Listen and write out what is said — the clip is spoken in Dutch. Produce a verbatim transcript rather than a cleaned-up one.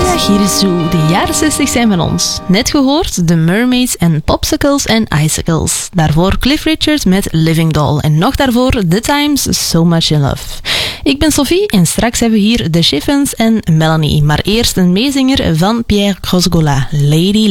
Hier is zo, de jaren zestig zijn van ons. Net gehoord, The Mermaids en Popsicles en Icicles. Daarvoor Cliff Richard met Living Doll. En nog daarvoor The Times, So Much in Love. Ik ben Sophie en straks hebben we hier The Chiffons en Melanie. Maar eerst een meezinger van Pierre Grosgola, Lady